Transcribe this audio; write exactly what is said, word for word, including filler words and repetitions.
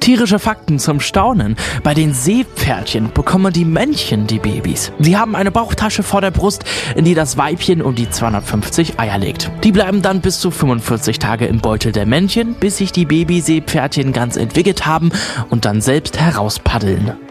Tierische Fakten zum Staunen. Bei den Seepferdchen bekommen die Männchen die Babys. Sie haben eine Bauchtasche vor der Brust, in die das Weibchen um die zweihundertfünfzig Eier legt. Die bleiben dann bis zu fünfundvierzig Tage im Beutel der Männchen, bis sich die Babyseepferdchen ganz entwickelt haben und dann selbst herauspaddeln.